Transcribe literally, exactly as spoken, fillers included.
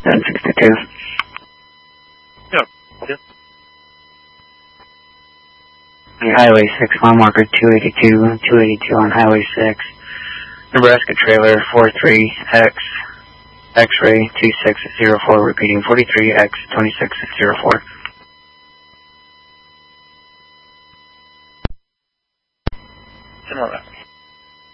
seven sixty-two. Yeah. Yeah. Highway six, mile marker two eighty-two, two eighty-two on Highway six. Nebraska trailer four three X, X-ray two six zero four, repeating forty-three X twenty-six zero four. Ten more minutes.